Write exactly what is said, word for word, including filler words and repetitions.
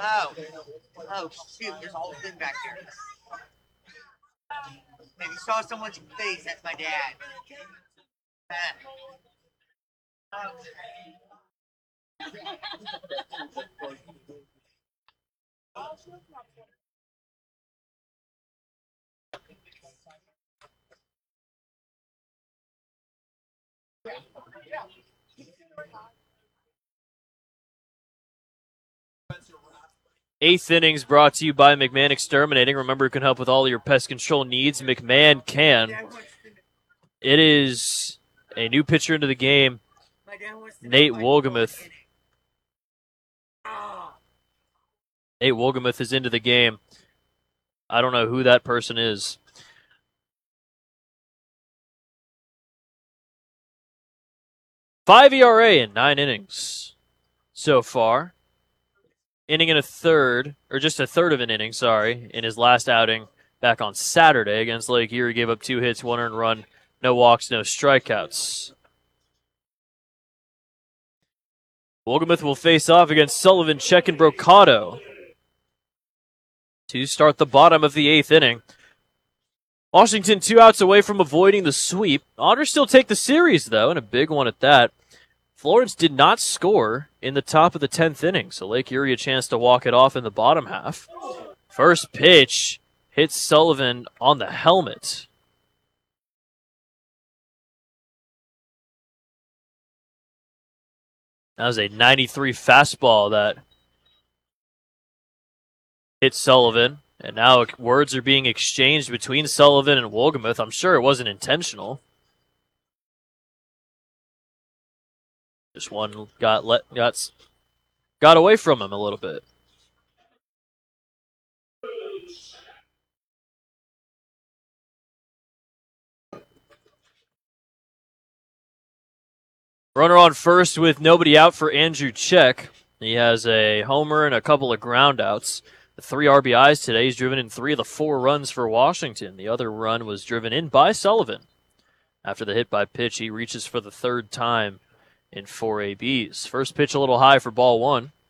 Oh. Oh, shoot. There's a whole thing back here. Maybe saw someone's face. That's my dad. Eighth innings brought to you by McMahon Exterminating. Remember, you can help with all your pest control needs. McMahon can. It is a new pitcher into the game, Nate Wolgemuth. Nate Wolgemuth is into the game. I don't know who that person is. Five E R A in nine innings so far. Inning and a third, or just a third of an inning, sorry, in his last outing back on Saturday against Lake Erie. Gave up two hits, one earned run, no walks, no strikeouts. Wolgemuth will face off against Sullivan, Check, and Brocado to start the bottom of the eighth inning. Washington two outs away from avoiding the sweep. Otters still take the series, though, and a big one at that. Florence did not score in the top of the tenth inning, so Lake Erie a chance to walk it off in the bottom half. First pitch hits Sullivan on the helmet. That was a ninety-three fastball that hit Sullivan, and now words are being exchanged between Sullivan and Wolgemuth. I'm sure it wasn't intentional. Just one got let got got away from him a little bit. Runner on first with nobody out for Andrew Check. He has a homer and a couple of groundouts. The three R B Is today. He's driven in three of the four runs for Washington. The other run was driven in by Sullivan. After the hit by pitch, he reaches for the third time in four A Bs. First pitch a little high for ball one.